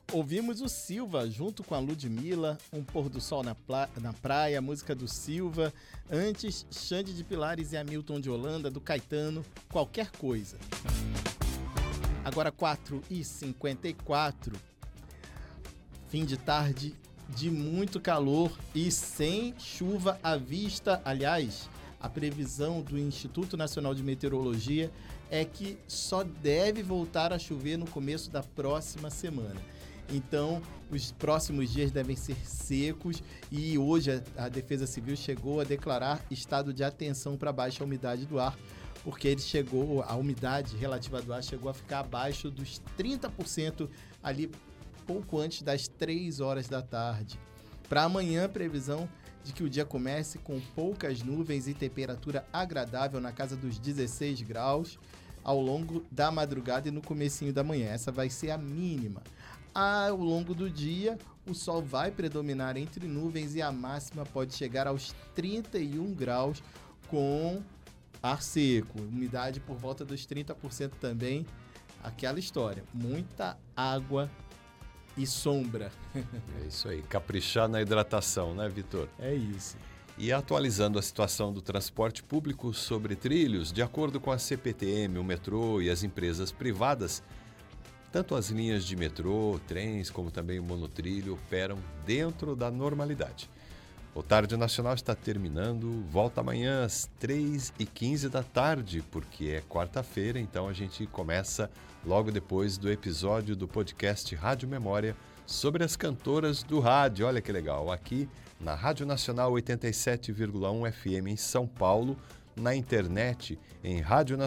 Ouvimos o Silva junto com a Ludmilla, Um Pôr do Sol na Praia, música do Silva. Antes, Xande de Pilares e Hamilton de Holanda, do Caetano, Qualquer Coisa. Agora 4h54, fim de tarde de muito calor e sem chuva à vista. Aliás, a previsão do Instituto Nacional de Meteorologia é que só deve voltar a chover no começo da próxima semana. Então, os próximos dias devem ser secos e hoje a Defesa Civil chegou a declarar estado de atenção para baixa umidade do ar, porque a umidade relativa do ar chegou a ficar abaixo dos 30% ali pouco antes das 3 horas da tarde. Para amanhã, previsão de que o dia comece com poucas nuvens e temperatura agradável na casa dos 16 graus ao longo da madrugada e no comecinho da manhã. Essa vai ser a mínima. Ao longo do dia, o sol vai predominar entre nuvens e a máxima pode chegar aos 31 graus com ar seco, umidade por volta dos 30% também. Aquela história, muita água e sombra. É isso aí, caprichar na hidratação, né, Vitor? É isso. E atualizando a situação do transporte público sobre trilhos, de acordo com a CPTM, o metrô e as empresas privadas, tanto as linhas de metrô, trens, como também o monotrilho operam dentro da normalidade. O Tarde Nacional está terminando, volta amanhã às 3h15 da tarde, porque é quarta-feira, então a gente começa logo depois do episódio do podcast Rádio Memória sobre as cantoras do rádio. Olha que legal, aqui na Rádio Nacional 87,1 FM em São Paulo, na internet em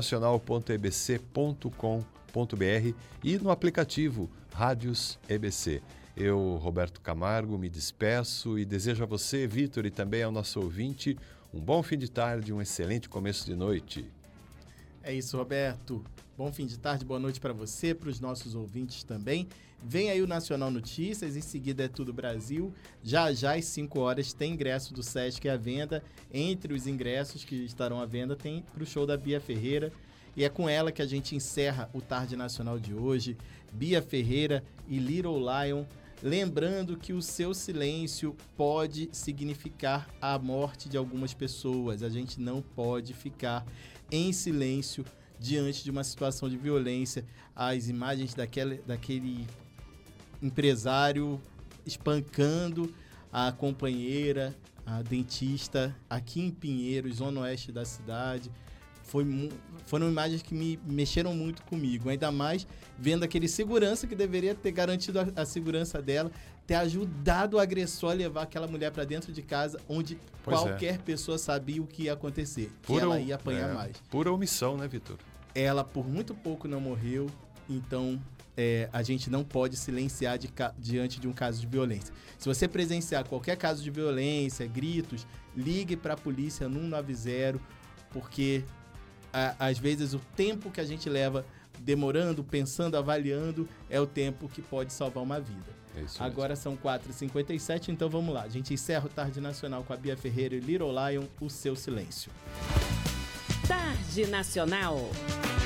radionacional.ebc.com.br e no aplicativo Rádios EBC. Eu, Roberto Camargo, me despeço e desejo a você, Vitor, e também ao nosso ouvinte, um bom fim de tarde, um excelente começo de noite. É isso, Roberto. Bom fim de tarde, boa noite para você, para os nossos ouvintes também. Vem aí o Nacional Notícias, em seguida é Tudo Brasil. Já às 5 horas tem ingresso do Sesc à venda. Entre os ingressos que estarão à venda tem para o show da Bia Ferreira. E é com ela que a gente encerra o Tarde Nacional de hoje. Bia Ferreira e Little Lion. Lembrando que o seu silêncio pode significar a morte de algumas pessoas. A gente não pode ficar em silêncio diante de uma situação de violência. As imagens daquele empresário espancando a companheira, a dentista, aqui em Pinheiros, zona oeste da cidade. Foram imagens que me mexeram muito comigo, ainda mais vendo aquele segurança que deveria ter garantido a segurança dela, ter ajudado o agressor a levar aquela mulher para dentro de casa, onde qualquer pessoa sabia o que ia acontecer, que ela ia apanhar mais. Pura omissão, né, Vitor? Ela por muito pouco não morreu, então a gente não pode silenciar diante de um caso de violência. Se você presenciar qualquer caso de violência, gritos, ligue para a polícia 190, porque às vezes o tempo que a gente leva demorando, pensando, avaliando, é o tempo que pode salvar uma vida. Agora são 4h57, então vamos lá. A gente encerra o Tarde Nacional com a Bia Ferreira e Little Lion, O Seu Silêncio. Tarde Nacional.